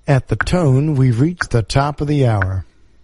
At the tone, we've reached the top of the hour.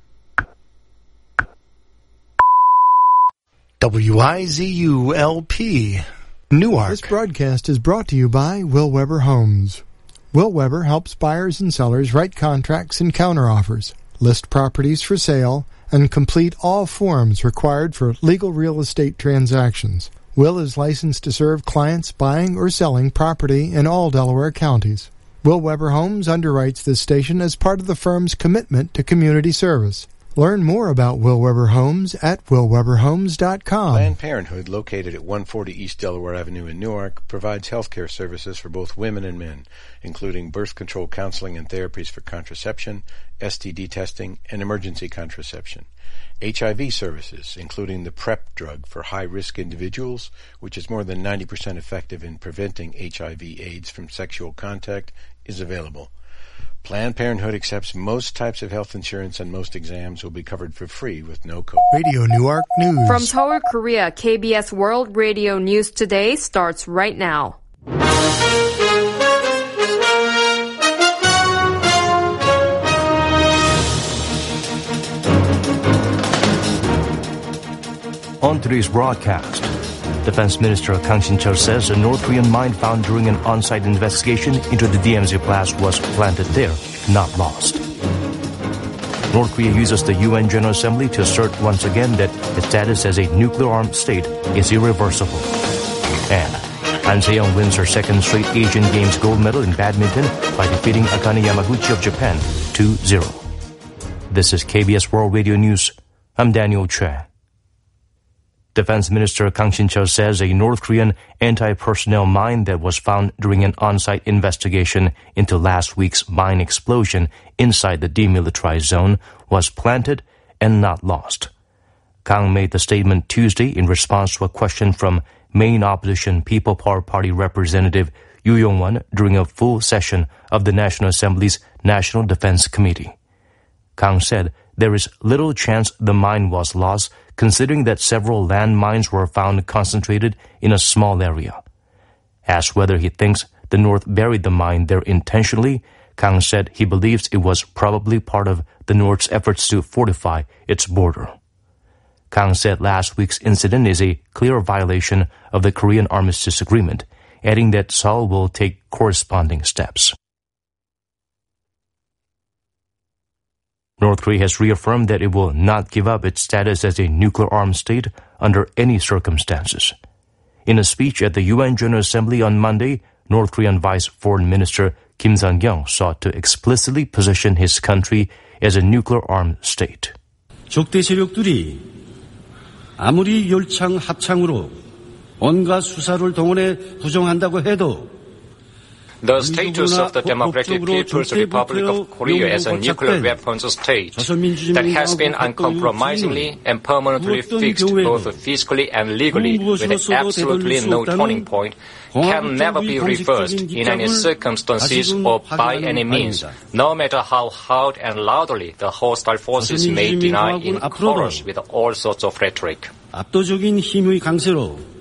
WIZU-LP, Newark. This broadcast is brought to you by Will Weber Homes. Will Weber helps buyers and sellers write contracts and counteroffers, list properties for sale, and complete all forms required for legal real estate transactions. Will is licensed to serve clients buying or selling property in all Delaware counties. Will Weber Homes underwrites this station as part of the firm's commitment to community service. Learn more about Will Weber Homes at willweberhomes.com. Planned Parenthood, located at 140 East Delaware Avenue in Newark, provides health care services for both women and men, including birth control counseling and therapies for contraception, STD testing, and emergency contraception. HIV services, including the PrEP drug for high-risk individuals, which is more than 90% effective in preventing HIV/AIDS from sexual contact, is available. Planned Parenthood accepts most types of health insurance, and most exams will be covered for free with no copay. Radio Newark News. From Seoul, Korea, KBS World Radio News Today starts right now. On today's broadcast, Defense Minister Kang Shin-cheol says a North Korean mine found during an on-site investigation into the DMZ blast was planted there, not lost. North Korea uses the UN General Assembly to assert once again that its status as a nuclear-armed state is irreversible. And Han Se-young wins her second straight Asian Games gold medal in badminton by defeating Akane Yamaguchi of Japan 2-0. This is KBS World Radio News. I'm Daniel Choi. Defense Minister Kang Shin-cheol says a North Korean anti-personnel mine that was found during an on-site investigation into last week's mine explosion inside the demilitarized zone was planted and not lost. Kang made the statement Tuesday in response to a question from main opposition People Power Party Representative Yoo Yong-won during a full session of the National Assembly's National Defense Committee. Kang said there is little chance the mine was lost, considering that several landmines were found concentrated in a small area. Asked whether he thinks the North buried the mine there intentionally, Kang said he believes it was probably part of the North's efforts to fortify its border. Kang said last week's incident is a clear violation of the Korean Armistice Agreement, adding that Seoul will take corresponding steps. North Korea has reaffirmed that it will not give up its status as a nuclear-armed state under any circumstances. In a speech at the UN General Assembly on Monday, North Korean Vice Foreign Minister Kim Sun-kyung sought to explicitly position his country as a nuclear-armed state. 적대 세력들이 아무리 열창 합창으로 온갖 수사를 동원해 부정한다고 해도 The status of the Democratic People's Republic of Korea as a nuclear weapons state that has been uncompromisingly and permanently fixed both physically and legally with absolutely no turning point can never be reversed in any circumstances or by any means, no matter how hard and loudly the hostile forces may deny in chorus with all sorts of rhetoric. 압도적인 힘의 강세로